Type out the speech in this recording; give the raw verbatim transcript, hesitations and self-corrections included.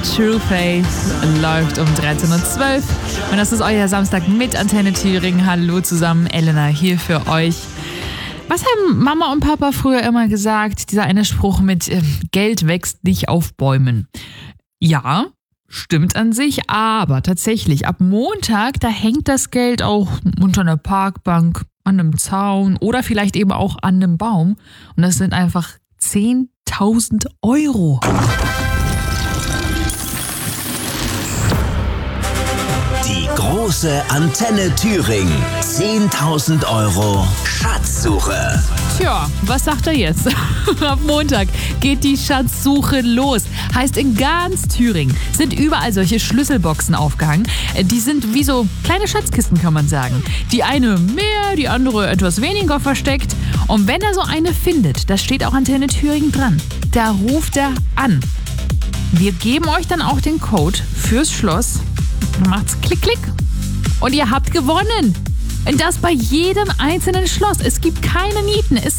True Face läuft um dreizehn Uhr zwölf. Und das ist euer Samstag mit Antenne Thüringen. Hallo zusammen, Elena hier für euch. Was haben Mama und Papa früher immer gesagt? Dieser eine Spruch mit äh, Geld wächst nicht auf Bäumen. Ja, stimmt an sich, aber tatsächlich, ab Montag, da hängt das Geld auch unter einer Parkbank, an einem Zaun oder vielleicht eben auch an einem Baum. Und das sind einfach zehntausend Euro. Die große Antenne Thüringen. zehntausend Euro Schatzsuche. Tja, was sagt er jetzt? Ab Montag geht die Schatzsuche los. Heißt, in ganz Thüringen sind überall solche Schlüsselboxen aufgehangen. Die sind wie so kleine Schatzkisten, kann man sagen. Die eine mehr, die andere etwas weniger versteckt. Und wenn er so eine findet, da steht auch Antenne Thüringen dran, da ruft er an. Wir geben euch dann auch den Code fürs Schloss. Macht's klick, klick. Und ihr habt gewonnen. Und das bei jedem einzelnen Schloss. Es gibt keine Nieten. Es